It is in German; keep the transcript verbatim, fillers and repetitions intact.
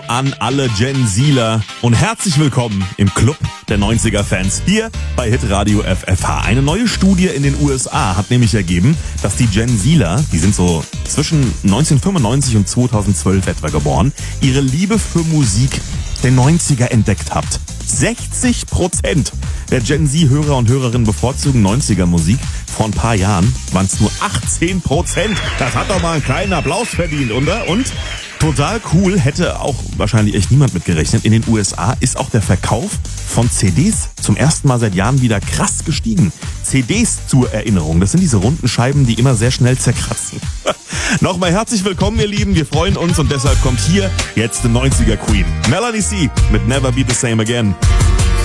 an alle Gen Zler und herzlich willkommen im Club der neunziger-Fans hier bei Hitradio F F H. Eine neue Studie in den U S A hat nämlich ergeben, dass die Gen Zler, die sind so zwischen neunzehnhundertfünfundneunzig und zweitausendzwölf etwa geboren, ihre Liebe für Musik der neunziger entdeckt habt. sechzig Prozent der Gen Z-Hörer und Hörerinnen bevorzugen neunziger-Musik. Vor ein paar Jahren waren es nur achtzehn Prozent. Das hat doch mal einen kleinen Applaus verdient, oder? Und total cool, hätte auch wahrscheinlich echt niemand mit gerechnet. In den U S A ist auch der Verkauf von C Ds zum ersten Mal seit Jahren wieder krass gestiegen. C Ds zur Erinnerung, das sind diese runden Scheiben, die immer sehr schnell zerkratzen. Nochmal herzlich willkommen, ihr Lieben. Wir freuen uns und deshalb kommt hier jetzt die neunziger Queen. Melanie C. mit Never Be the Same Again.